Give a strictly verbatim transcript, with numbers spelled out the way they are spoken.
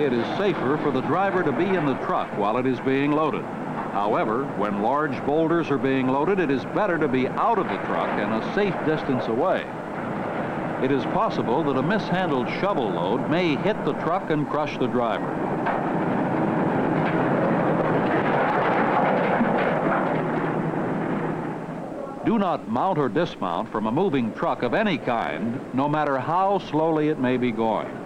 it is safer for the driver to be in the truck while it is being loaded. However, when large boulders are being loaded, it is better to be out of the truck and a safe distance away. It is possible that a mishandled shovel load may hit the truck and crush the driver. Do not mount or dismount from a moving truck of any kind, no matter how slowly it may be going.